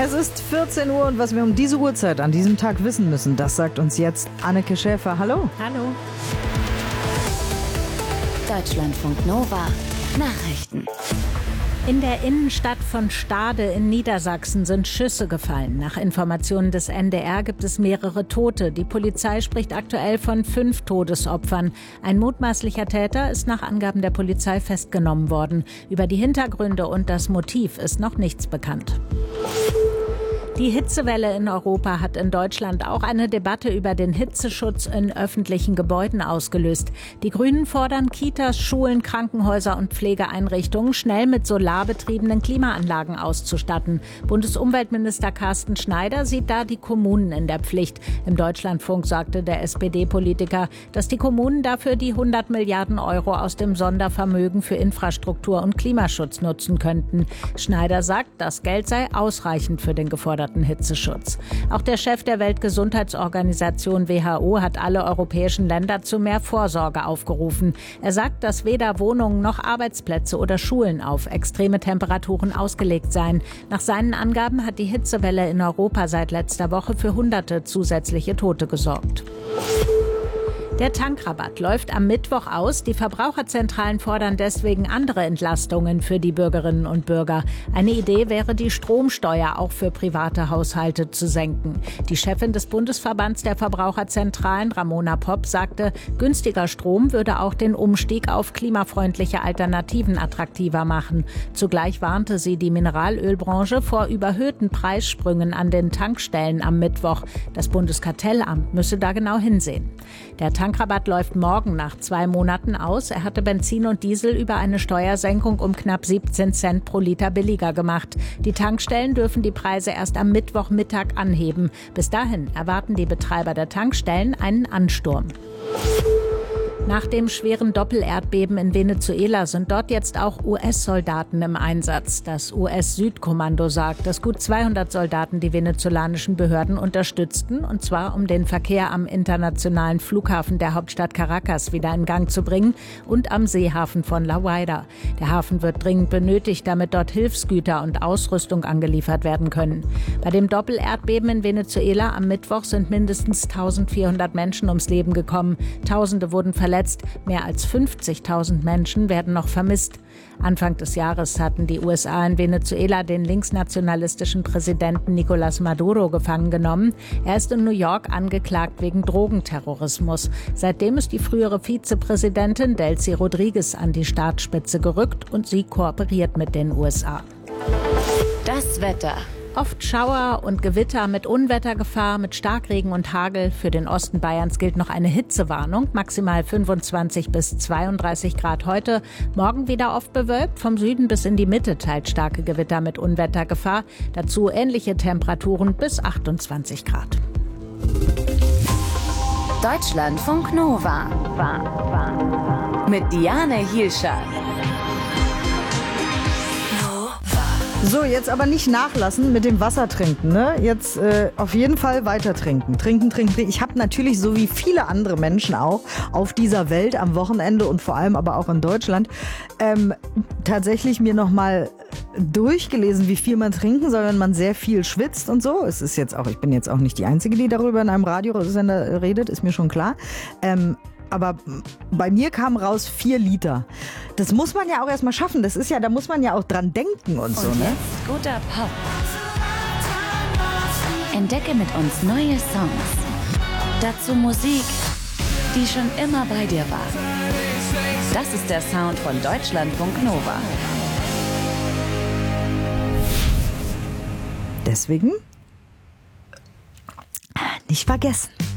Es ist 14 Uhr und was wir um diese Uhrzeit an diesem Tag wissen müssen, das sagt uns jetzt Anneke Schäfer. Hallo. Hallo. Deutschlandfunk Nova. Nachrichten. In der Innenstadt von Stade in Niedersachsen sind Schüsse gefallen. Nach Informationen des NDR gibt es mehrere Tote. Die Polizei spricht aktuell von 5 Todesopfern. Ein mutmaßlicher Täter ist nach Angaben der Polizei festgenommen worden. Über die Hintergründe und das Motiv ist noch nichts bekannt. Die Hitzewelle in Europa hat in Deutschland auch eine Debatte über den Hitzeschutz in öffentlichen Gebäuden ausgelöst. Die Grünen fordern, Kitas, Schulen, Krankenhäuser und Pflegeeinrichtungen schnell mit solarbetriebenen Klimaanlagen auszustatten. Bundesumweltminister Carsten Schneider sieht da die Kommunen in der Pflicht. Im Deutschlandfunk sagte der SPD-Politiker, dass die Kommunen dafür die 100 Milliarden Euro aus dem Sondervermögen für Infrastruktur und Klimaschutz nutzen könnten. Schneider sagt, das Geld sei ausreichend für den geforderten Hitzeschutz. Auch der Chef der Weltgesundheitsorganisation WHO hat alle europäischen Länder zu mehr Vorsorge aufgerufen. Er sagt, dass weder Wohnungen noch Arbeitsplätze oder Schulen auf extreme Temperaturen ausgelegt seien. Nach seinen Angaben hat die Hitzewelle in Europa seit letzter Woche für Hunderte zusätzliche Tote gesorgt. Der Tankrabatt läuft am Mittwoch aus. Die Verbraucherzentralen fordern deswegen andere Entlastungen für die Bürgerinnen und Bürger. Eine Idee wäre, die Stromsteuer auch für private Haushalte zu senken. Die Chefin des Bundesverbands der Verbraucherzentralen, Ramona Popp, sagte, günstiger Strom würde auch den Umstieg auf klimafreundliche Alternativen attraktiver machen. Zugleich warnte sie die Mineralölbranche vor überhöhten Preissprüngen an den Tankstellen am Mittwoch. Das Bundeskartellamt müsse da genau hinsehen. Der Tankrabatt läuft morgen nach 2 Monaten aus. Er hatte Benzin und Diesel über eine Steuersenkung um knapp 17 Cent pro Liter billiger gemacht. Die Tankstellen dürfen die Preise erst am Mittwochmittag anheben. Bis dahin erwarten die Betreiber der Tankstellen einen Ansturm. Nach dem schweren Doppelerdbeben in Venezuela sind dort jetzt auch US-Soldaten im Einsatz. Das US-Südkommando sagt, dass gut 200 Soldaten die venezolanischen Behörden unterstützten, und zwar um den Verkehr am internationalen Flughafen der Hauptstadt Caracas wieder in Gang zu bringen und am Seehafen von La Guaira. Der Hafen wird dringend benötigt, damit dort Hilfsgüter und Ausrüstung angeliefert werden können. Bei dem Doppelerdbeben in Venezuela am Mittwoch sind mindestens 1400 Menschen ums Leben gekommen. Tausende wurden verletzt. Mehr als 50.000 Menschen werden noch vermisst. Anfang des Jahres hatten die USA in Venezuela den linksnationalistischen Präsidenten Nicolás Maduro gefangen genommen. Er ist in New York angeklagt wegen Drogenterrorismus. Seitdem ist die frühere Vizepräsidentin Delcy Rodriguez an die Staatsspitze gerückt und sie kooperiert mit den USA. Das Wetter. Oft Schauer und Gewitter mit Unwettergefahr, mit Starkregen und Hagel. Für den Osten Bayerns gilt noch eine Hitzewarnung, maximal 25 bis 32 Grad heute. Morgen wieder oft bewölkt, vom Süden bis in die Mitte teils starke Gewitter mit Unwettergefahr. Dazu ähnliche Temperaturen bis 28 Grad. Deutschlandfunk Nova. Mit Diane Hielscher. So, jetzt aber nicht nachlassen mit dem Wasser trinken, ne? Jetzt auf jeden Fall weiter trinken. Trinken. Ich habe natürlich, so wie viele andere Menschen auch, auf dieser Welt am Wochenende und vor allem aber auch in Deutschland, tatsächlich mir nochmal durchgelesen, wie viel man trinken soll, wenn man sehr viel schwitzt und so. Es ist jetzt auch, ich bin jetzt auch nicht die Einzige, die darüber in einem Radiosender redet, ist mir schon klar. Aber bei mir kam raus 4 Liter. Das muss man ja auch erstmal schaffen. Das ist ja, da muss man ja auch dran denken und so, ne? Guter Pop. Entdecke mit uns neue Songs. Dazu Musik, die schon immer bei dir war. Das ist der Sound von Deutschlandfunk Nova. Deswegen nicht vergessen.